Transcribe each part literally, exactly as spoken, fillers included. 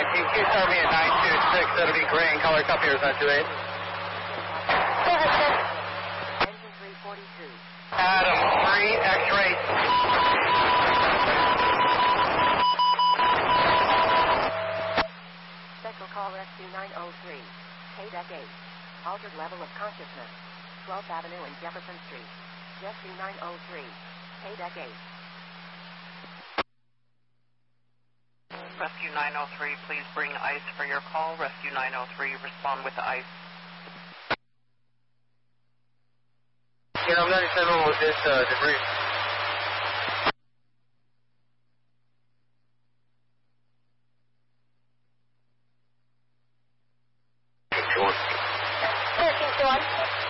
Q Q seventy at nine two six, that'll be green, color copy is nine two eight. Engine three forty-two. Adam three, X-ray. Special call rescue nine oh three. K deck eight. Altered level of consciousness. twelfth Avenue and Jefferson Street. Rescue nine oh three. K deck eight. Rescue nine oh three, please bring ice for your call. Rescue nine oh three, respond with the ice. Yeah, I'm ninety-seven with this uh, debris. thirteen two one.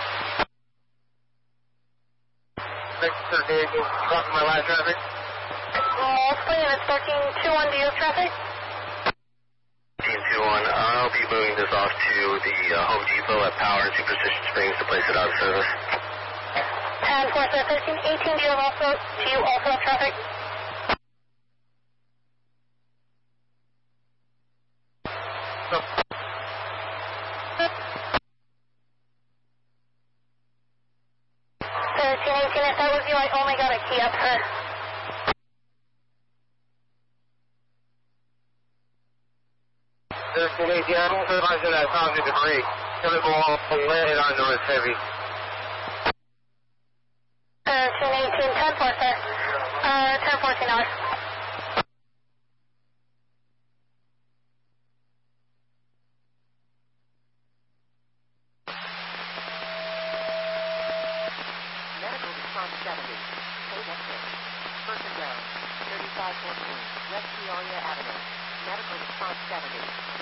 Next to Dave, dropping my last traffic. Multiple units, thirteen two one, do you have traffic? thirteen two one, I'll be moving this off to the uh, Home Depot at Power to Precision Springs to place it out of service. And for the thirteen eighteen, do you have also, do you also have traffic? No. thirteen eighteen, if that was you, I only got a key up, sir. thirteen eighteen, I'm also advising that I found the debris. Chemical landed on North Heavy. thirteen eighteen, ten four, sir. Uh, ten fourteen hours. Medical response seventy. K deck six. Person down. thirty-five fourteen. West Peoria Avenue. Medical response seventy.